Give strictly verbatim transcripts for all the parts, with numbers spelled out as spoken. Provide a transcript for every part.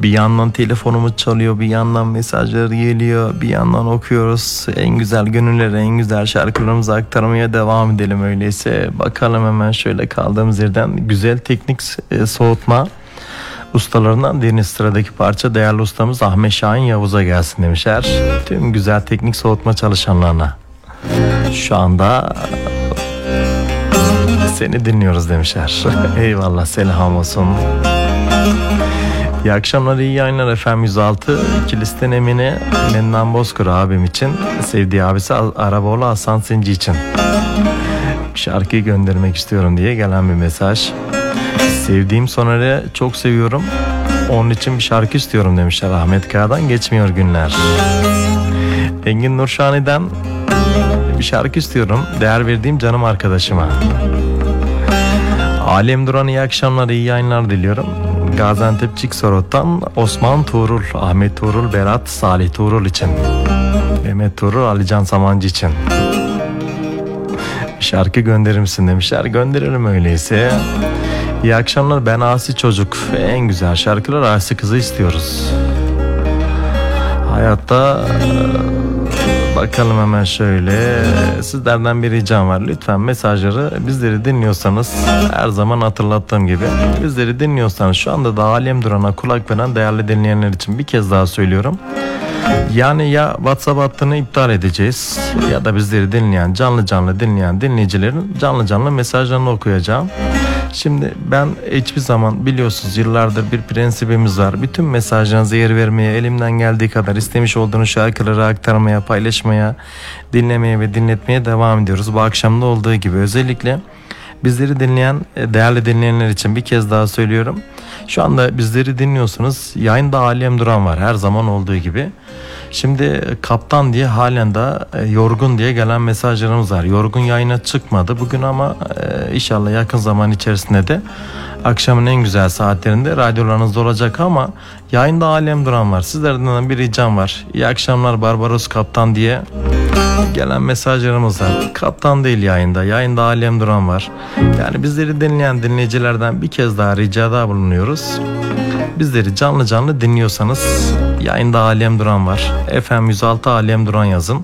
Bir yandan telefonumuz çalıyor, bir yandan mesajlar geliyor, bir yandan okuyoruz. En güzel gönülleri, en güzel şarkılarımızı aktarmaya devam edelim öyleyse. Bakalım hemen şöyle kaldığımız yerden güzel teknik soğutma ustalarından diğer sıradaki parça değerli ustamız Ahmet Şahin Yavuz'a gelsin demişler. Tüm güzel teknik soğutma çalışanlarına şu anda seni dinliyoruz demişler. Eyvallah, selam olsun. İyi akşamlar, iyi yayınlar efendim. yüz altı Kilis'ten Emine Mennan Bozkır abim için, sevdiği abisi Araboğlu Hasan Sinci için şarkıyı göndermek istiyorum diye gelen bir mesaj. Sevdiğim Soner'i çok seviyorum, onun için bir şarkı istiyorum demişler. Ahmet Kağa'dan Geçmiyor Günler. Engin Nurşani'den bir şarkı istiyorum, değer verdiğim canım arkadaşıma. Alem Duran iyi akşamlar, iyi yayınlar diliyorum. Gaziantep Çiksorot'tan Osman Tuğrul, Ahmet Tuğrul, Berat, Salih Tuğrul için. Mehmet Tuğrul, Alican Samancı için. Bir şarkı gönderir misin demişler. Gönderirim öyleyse. İyi akşamlar, ben Asi Çocuk. En güzel şarkılar Asi Kızı istiyoruz. Hayatta bakalım hemen şöyle. Sizlerden bir ricam var. Lütfen mesajları, bizleri dinliyorsanız, her zaman hatırlattığım gibi, bizleri dinliyorsanız şu anda da Alem Duran'a kulak veren değerli dinleyenler için bir kez daha söylüyorum. Yani ya WhatsApp hattını iptal edeceğiz ya da bizleri dinleyen, canlı canlı dinleyen dinleyicilerin canlı canlı mesajlarını okuyacağım. Şimdi ben hiçbir zaman, biliyorsunuz yıllardır bir prensibimiz var. Bütün mesajlarınızı yer vermeye, elimden geldiği kadar istemiş olduğunuz şarkıları aktarmaya, paylaşmaya, dinlemeye ve dinletmeye devam ediyoruz. Bu akşamda olduğu gibi özellikle bizleri dinleyen değerli dinleyenler için bir kez daha söylüyorum. Şu anda bizleri dinliyorsunuz. Yayında Alem Duran var her zaman olduğu gibi. Şimdi kaptan diye halen de yorgun diye gelen mesajlarımız var. Yorgun yayına çıkmadı bugün ama inşallah yakın zaman içerisinde de akşamın en güzel saatlerinde radyolarınızda olacak ama yayında Alem Duran var. Sizlerden bir ricam var. İyi akşamlar Barbaros Kaptan diye gelen mesajlarımız var. Kaptan değil yayında. Yayında Alem Duran var. Yani bizleri dinleyen dinleyicilerden bir kez daha ricada bulunuyoruz. Bizleri canlı canlı dinliyorsanız yayında Alem Duran var. F M yüz altı Alem Duran yazın.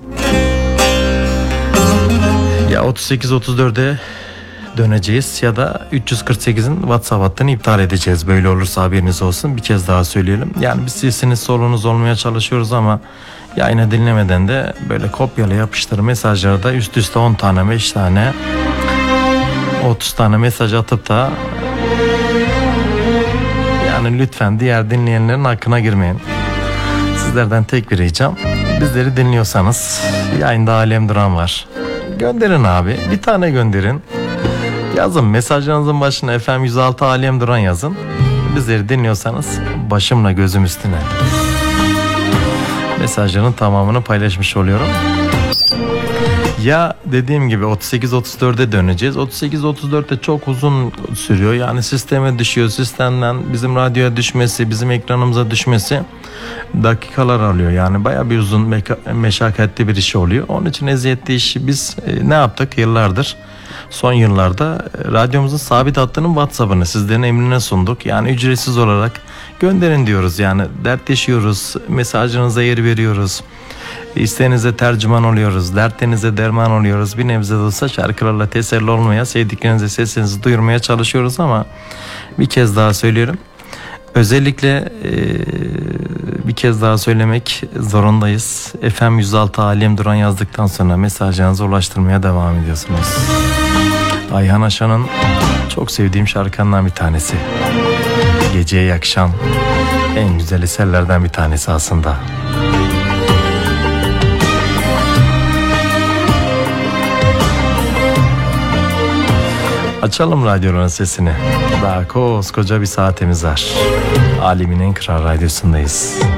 Ya otuz sekiz otuz dörde döneceğiz ya da üç yüz kırk sekizin WhatsApp hattını iptal edeceğiz. Böyle olursa haberiniz olsun. Bir kez daha söyleyelim. Yani biz sesiniz solunuz olmaya çalışıyoruz ama yayını dinlemeden de böyle kopyala yapıştır mesajları da üst üste on tane, beş tane, otuz tane mesaj atıp da yani lütfen diğer dinleyenlerin hakkına girmeyin. Sizlerden tek bir ricam, bizleri dinliyorsanız yayında Alem Duran var. Gönderin abi, bir tane gönderin. Yazın mesajlarınızın başına F M yüz altı Alem Duran yazın. Bizleri dinliyorsanız başımla gözüm üstüne. Mesajların tamamını paylaşmış oluyorum. Ya dediğim gibi otuz sekiz otuz dörde döneceğiz. otuz sekiz otuz dörtte çok uzun sürüyor. Yani sisteme düşüyor. Sistemden bizim radyoya düşmesi, bizim ekranımıza düşmesi dakikalar alıyor. Yani bayağı bir uzun meka- meşakkatli bir iş oluyor. Onun için eziyetli işi biz e, ne yaptık yıllardır? Son yıllarda radyomuzun sabit hattının WhatsApp'ını sizlerin emrine sunduk. Yani ücretsiz olarak gönderin diyoruz. Yani dertleşiyoruz, mesajınıza yer veriyoruz. İsteğinize tercüman oluyoruz, dertlerinize derman oluyoruz. Bir nebze de olsa şarkılarla teselli olmaya, sevdiklerinize sesinizi duyurmaya çalışıyoruz ama bir kez daha söylüyorum. Özellikle e, bir kez daha söylemek zorundayız. F M yüz altı Alem Duran yazdıktan sonra mesajlarınızı ulaştırmaya devam ediyorsunuz. Ayhan Aşan'ın çok sevdiğim şarkılarından bir tanesi. Geceye yakışan en güzel eserlerden bir tanesi aslında. Açalım radyonun sesini. Daha koskoca bir saatimiz var. Alemin en kral radyosundayız.